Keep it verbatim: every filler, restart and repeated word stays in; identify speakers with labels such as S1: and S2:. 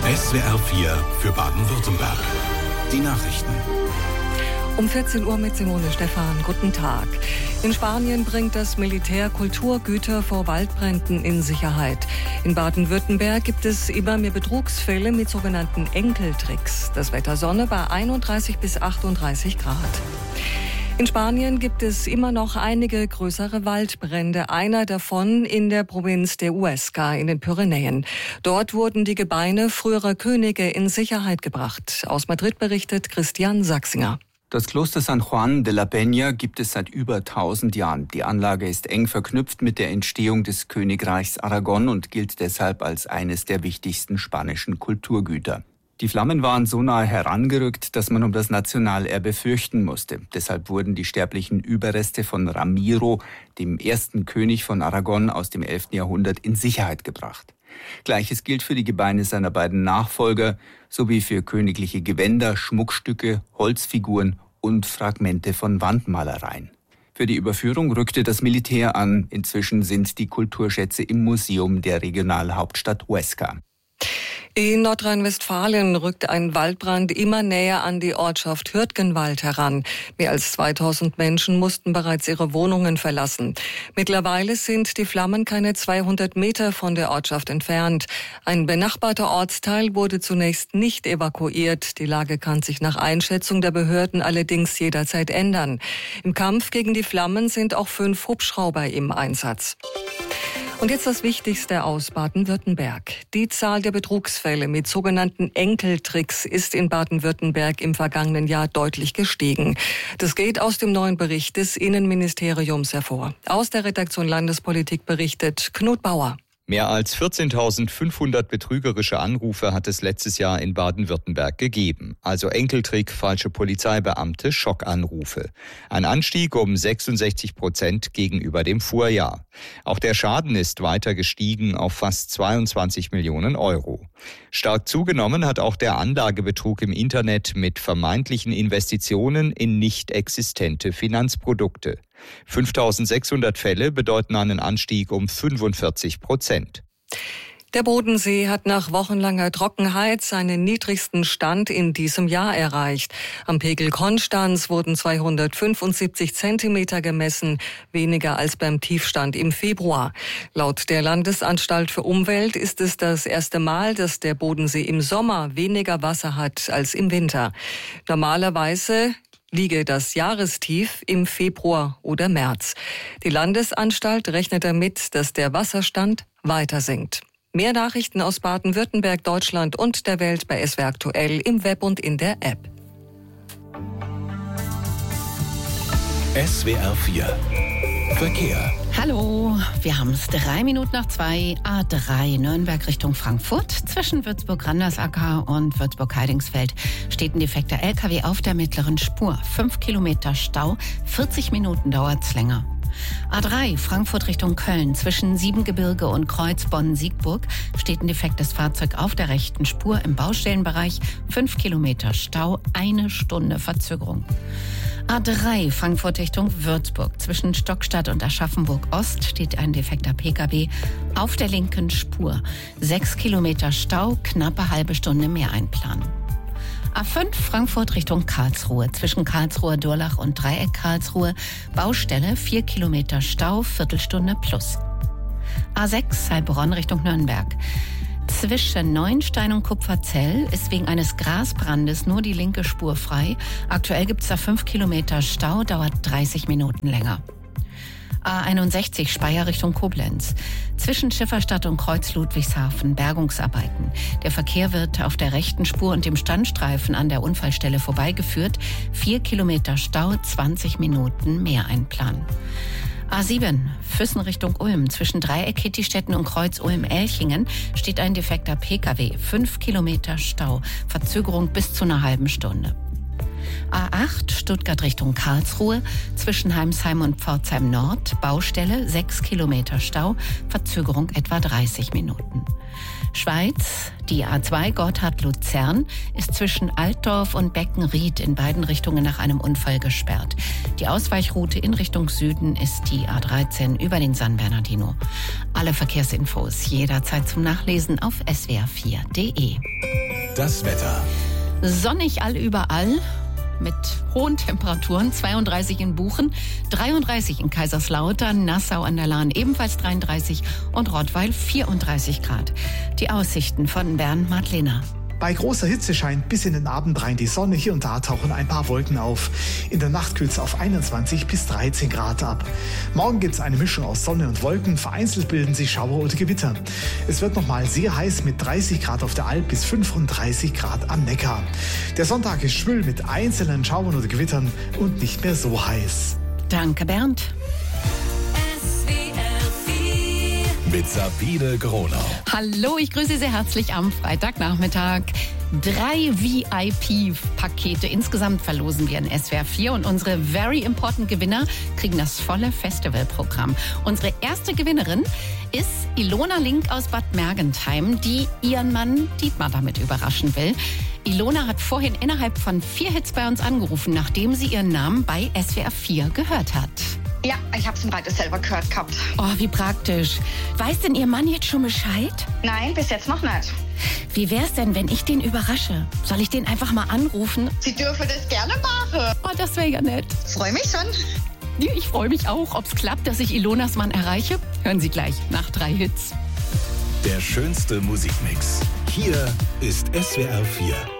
S1: S W R vier für Baden-Württemberg. Die Nachrichten.
S2: Um vierzehn Uhr mit Simone Stephan. Guten Tag. In Spanien bringt das Militär Kulturgüter vor Waldbränden in Sicherheit. In Baden-Württemberg gibt es immer mehr Betrugsfälle mit sogenannten Enkeltricks. Das Wetter Sonne bei einunddreißig bis achtunddreißig Grad. In Spanien gibt es immer noch einige größere Waldbrände. Einer davon in der Provinz de Huesca in den Pyrenäen. Dort wurden die Gebeine früherer Könige in Sicherheit gebracht. Aus Madrid berichtet Christian Sachsinger.
S3: Das Kloster San Juan de la Peña gibt es seit über tausend Jahren. Die Anlage ist eng verknüpft mit der Entstehung des Königreichs Aragon und gilt deshalb als eines der wichtigsten spanischen Kulturgüter. Die Flammen waren so nahe herangerückt, dass man um das Nationalerbe fürchten musste. Deshalb wurden die sterblichen Überreste von Ramiro, dem ersten König von Aragon aus dem elften Jahrhundert, in Sicherheit gebracht. Gleiches gilt für die Gebeine seiner beiden Nachfolger sowie für königliche Gewänder, Schmuckstücke, Holzfiguren und Fragmente von Wandmalereien. Für die Überführung rückte das Militär an. Inzwischen sind die Kulturschätze im Museum der Regionalhauptstadt Huesca.
S2: In Nordrhein-Westfalen rückt ein Waldbrand immer näher an die Ortschaft Hürtgenwald heran. Mehr als zweitausend Menschen mussten bereits ihre Wohnungen verlassen. Mittlerweile sind die Flammen keine zweihundert Meter von der Ortschaft entfernt. Ein benachbarter Ortsteil wurde zunächst nicht evakuiert. Die Lage kann sich nach Einschätzung der Behörden allerdings jederzeit ändern. Im Kampf gegen die Flammen sind auch fünf Hubschrauber im Einsatz. Und jetzt das Wichtigste aus Baden-Württemberg. Die Zahl der Betrugsfälle mit sogenannten Enkeltricks ist in Baden-Württemberg im vergangenen Jahr deutlich gestiegen. Das geht aus dem neuen Bericht des Innenministeriums hervor. Aus der Redaktion Landespolitik berichtet Knut Bauer.
S4: Mehr als vierzehntausendfünfhundert betrügerische Anrufe hat es letztes Jahr in Baden-Württemberg gegeben. Also Enkeltrick, falsche Polizeibeamte, Schockanrufe. Ein Anstieg um sechsundsechzig Prozent gegenüber dem Vorjahr. Auch der Schaden ist weiter gestiegen auf fast zweiundzwanzig Millionen Euro. Stark zugenommen hat auch der Anlagebetrug im Internet mit vermeintlichen Investitionen in nicht existente Finanzprodukte. fünftausendsechshundert Fälle bedeuten einen Anstieg um fünfundvierzig Prozent.
S2: Der Bodensee hat nach wochenlanger Trockenheit seinen niedrigsten Stand in diesem Jahr erreicht. Am Pegel Konstanz wurden zweihundertfünfundsiebzig Zentimeter gemessen, weniger als beim Tiefstand im Februar. Laut der Landesanstalt für Umwelt ist es das erste Mal, dass der Bodensee im Sommer weniger Wasser hat als im Winter. Normalerweise liege das Jahrestief im Februar oder März. Die Landesanstalt rechnet damit, dass der Wasserstand weiter sinkt. Mehr Nachrichten aus Baden-Württemberg, Deutschland und der Welt bei S W R aktuell im Web und in der App.
S1: S W R vier Verkehr.
S5: Hallo, wir haben es drei Minuten nach zwei, A drei Nürnberg Richtung Frankfurt. Zwischen Würzburg-Randersacker und Würzburg-Heidingsfeld steht ein defekter L K W auf der mittleren Spur. Fünf Kilometer Stau, vierzig Minuten dauert's länger. A drei Frankfurt Richtung Köln. Zwischen Siebengebirge und Kreuz Bonn-Siegburg steht ein defektes Fahrzeug auf der rechten Spur im Baustellenbereich. Fünf Kilometer Stau, eine Stunde Verzögerung. A drei Frankfurt Richtung Würzburg. Zwischen Stockstadt und Aschaffenburg Ost steht ein defekter P K W auf der linken Spur. Sechs Kilometer Stau, knappe halbe Stunde mehr einplanen. A fünf Frankfurt Richtung Karlsruhe. Zwischen Karlsruher Durlach und Dreieck Karlsruhe. Baustelle, vier Kilometer Stau, Viertelstunde plus. A sechs Heilbronn Richtung Nürnberg. Zwischen Neuenstein und Kupferzell ist wegen eines Grasbrandes nur die linke Spur frei. Aktuell gibt es da fünf Kilometer Stau, dauert dreißig Minuten länger. A einundsechzig Speyer Richtung Koblenz. Zwischen Schifferstadt und Kreuz Ludwigshafen Bergungsarbeiten. Der Verkehr wird auf der rechten Spur und dem Standstreifen an der Unfallstelle vorbeigeführt. Vier Kilometer Stau, zwanzig Minuten mehr einplanen. A sieben Füssen Richtung Ulm. Zwischen Dreieck Hittistetten und Kreuz Ulm-Elchingen steht ein defekter P K W. Fünf Kilometer Stau. Verzögerung bis zu einer halben Stunde. A acht Stuttgart Richtung Karlsruhe. Zwischen Heimsheim und Pforzheim Nord. Baustelle, sechs Kilometer Stau. Verzögerung etwa dreißig Minuten. Schweiz, die A zwei Gotthard-Luzern ist zwischen Altdorf und Beckenried in beiden Richtungen nach einem Unfall gesperrt. Die Ausweichroute in Richtung Süden ist die A dreizehn über den San Bernardino. Alle Verkehrsinfos jederzeit zum Nachlesen auf s w r vier punkt d e.
S1: Das Wetter.
S5: Sonnig allüberall. Mit hohen Temperaturen, zweiunddreißig in Buchen, dreiunddreißig in Kaiserslautern, Nassau an der Lahn ebenfalls dreiunddreißig und Rottweil vierunddreißig Grad. Die Aussichten von Bernd Madlener.
S6: Bei großer Hitze scheint bis in den Abend rein die Sonne, hier und da tauchen ein paar Wolken auf. In der Nacht kühlt es auf einundzwanzig bis dreizehn Grad ab. Morgen gibt es eine Mischung aus Sonne und Wolken, vereinzelt bilden sich Schauer oder Gewitter. Es wird nochmal sehr heiß mit dreißig Grad auf der Alp bis fünfunddreißig Grad am Neckar. Der Sonntag ist schwül mit einzelnen Schauern oder Gewittern und nicht mehr so heiß.
S5: Danke, Bernd.
S1: Mit Sabine Gronau.
S5: Hallo, ich grüße Sie sehr herzlich am Freitagnachmittag. Drei V I P-Pakete insgesamt verlosen wir in S W R vier und unsere Very Important Gewinner kriegen das volle Festivalprogramm. Unsere erste Gewinnerin ist Ilona Link aus Bad Mergentheim, die ihren Mann Dietmar damit überraschen will. Ilona hat vorhin innerhalb von vier Hits bei uns angerufen, nachdem sie ihren Namen bei S W R vier gehört hat.
S7: Ja, ich hab's im Radio selber gehört gehabt.
S5: Oh, wie praktisch. Weiß denn Ihr Mann jetzt schon Bescheid?
S7: Nein, bis jetzt noch nicht.
S5: Wie wär's denn, wenn ich den überrasche? Soll ich den einfach mal anrufen?
S7: Sie dürfen das gerne machen.
S5: Oh, das wäre ja nett.
S7: Freue mich schon.
S5: Ich freue mich auch. Ob's klappt, dass ich Ilonas Mann erreiche? Hören Sie gleich nach drei Hits.
S1: Der schönste Musikmix. Hier ist S W R vier.